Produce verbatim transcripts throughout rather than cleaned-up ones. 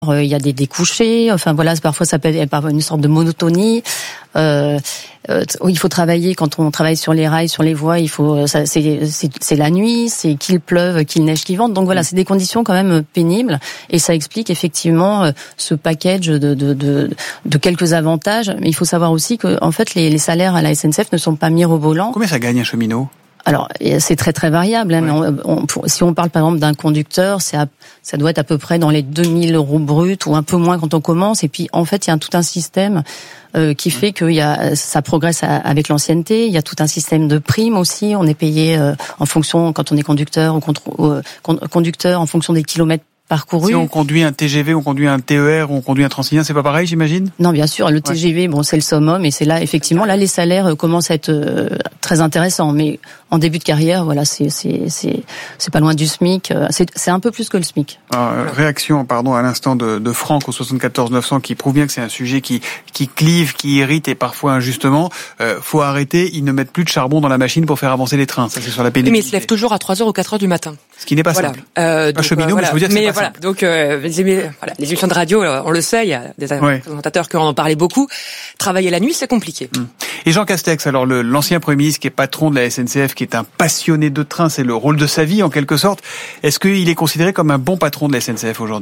il y a des découchés, enfin voilà, parfois ça peut être une sorte de monotonie. Euh, euh, il faut travailler quand on travaille sur les rails, sur les voies. Il faut, ça, c'est, c'est, c'est la nuit, c'est qu'il pleuve, qu'il neige, qu'il vente. Donc voilà, c'est des conditions quand même pénibles, et ça explique effectivement euh, ce package de, de, de, de quelques avantages. Mais il faut savoir aussi que en fait les, les salaires à la S N C F ne sont pas mirobolants. Combien ça gagne un cheminot ? Alors, c'est très très variable. Hein, ouais. Mais on, on, pour, si on parle par exemple d'un conducteur, c'est à, ça doit être à peu près dans les deux mille euros bruts ou un peu moins quand on commence. Et puis, en fait, il y a tout un système euh, qui fait que y a, ça progresse à, avec l'ancienneté. Il y a tout un système de primes aussi. On est payé euh, en fonction, quand on est conducteur ou contre, euh, conducteur, en fonction des kilomètres parcouru. Si on conduit un T G V, on conduit un T E R, on conduit un Transilien, c'est pas pareil, j'imagine ? Non, bien sûr, le T G V, ouais. Bon, c'est le summum, et c'est là, effectivement, là, les salaires commencent à être euh, très intéressants. Mais en début de carrière, voilà, c'est c'est c'est c'est pas loin du SMIC. C'est c'est un peu plus que le SMIC. Alors, réaction, pardon, à l'instant de, de Franck au soixante-quatorze neuf cents, qui prouve bien que c'est un sujet qui qui clive, qui irrite et parfois injustement. Euh, faut arrêter. Ils ne mettent plus de charbon dans la machine pour faire avancer les trains. Ça, c'est sur la pénibilité. Mais ils se lèvent toujours à trois heures ou quatre heures du matin. Ce qui n'est pas voilà. simple. Euh, pas cheminot, euh, voilà. Mais je veux dire que c'est mais pas voilà. simple. Donc, euh, les, voilà, les émissions de radio, on le sait, il y a des ouais. présentateurs qui en parlaient beaucoup. Travailler la nuit, c'est compliqué. Hum. Et Jean Castex, alors le, l'ancien Premier ministre qui est patron de la S N C F, qui est un passionné de train, c'est le rôle de sa vie en quelque sorte. Est-ce qu'il est considéré comme un bon patron de la S N C F aujourd'hui ?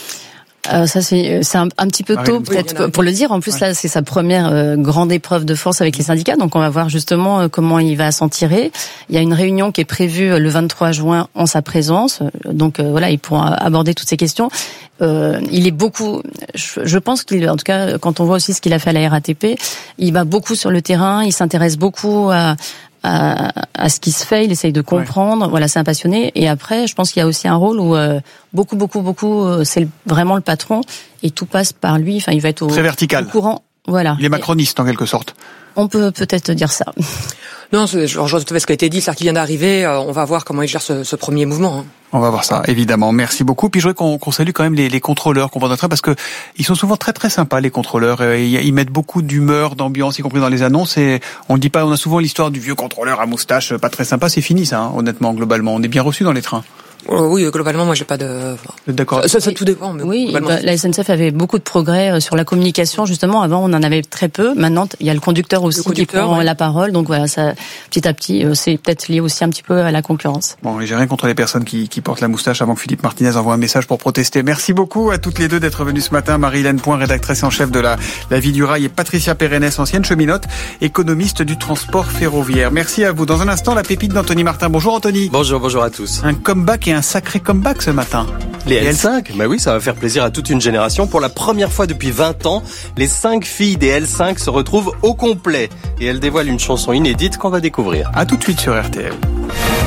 Euh, ça c'est c'est un, un petit peu tôt oui, peut-être pour le dire. En plus ouais. Là c'est sa première euh, grande épreuve de force avec les syndicats, donc on va voir justement euh, comment il va s'en tirer. Il y a une réunion qui est prévue euh, le vingt-trois juin en sa présence, donc euh, voilà, ils pourront aborder toutes ces questions. Euh, il est beaucoup, je, je pense qu'il, en tout cas quand on voit aussi ce qu'il a fait à la R A T P, il va beaucoup sur le terrain, il s'intéresse beaucoup à À, à ce qui se fait, il essaye de comprendre. Ouais. Voilà, c'est un passionné. Et après, je pense qu'il y a aussi un rôle où euh, beaucoup, beaucoup, beaucoup, euh, c'est le, vraiment le patron et tout passe par lui. Enfin, il va être au, très vertical. Au courant. Voilà. Il est macroniste en quelque sorte. On peut peut-être dire ça. Non, je rejoins tout à fait ce qui a été dit. C'est-à-dire qu'il vient d'arriver. Euh, on va voir comment il gère ce, ce premier mouvement. Hein. On va voir ça, évidemment. Merci beaucoup. Puis je voudrais qu'on, qu'on salue quand même les, les contrôleurs qu'on voit dans le train, parce que ils sont souvent très très sympas, les contrôleurs. Ils mettent beaucoup d'humeur, d'ambiance, y compris dans les annonces. Et on ne dit pas, on a souvent l'histoire du vieux contrôleur à moustache, pas très sympa. C'est fini ça, hein, honnêtement, globalement. On est bien reçus dans les trains. Euh, oui, globalement, moi, j'ai pas de. D'accord. Ça, ça, ça tout dépend. Mais oui, bah, la S N C F avait beaucoup de progrès sur la communication. Justement, avant, on en avait très peu. Maintenant, il y a le conducteur aussi le conducteur, qui prend ouais. la parole. Donc voilà, ça, petit à petit, c'est peut-être lié aussi un petit peu à la concurrence. Bon, et j'ai rien contre les personnes qui, qui portent la moustache avant que Philippe Martinez envoie un message pour protester. Merci beaucoup à toutes les deux d'être venues ce matin. Marie-Hélène Point, rédactrice en chef de la, la Vie du Rail, et Patricia Pérennes, ancienne cheminote, économiste du transport ferroviaire. Merci à vous. Dans un instant, la pépite d'Anthony Martin. Bonjour Anthony. Bonjour, bonjour à tous. Un comeback et un sacré comeback ce matin. Les L cinq, bah oui, ça va faire plaisir à toute une génération. Pour la première fois depuis vingt ans, les cinq filles des L cinq se retrouvent au complet. Et elles dévoilent une chanson inédite qu'on va découvrir. À tout de suite sur R T L.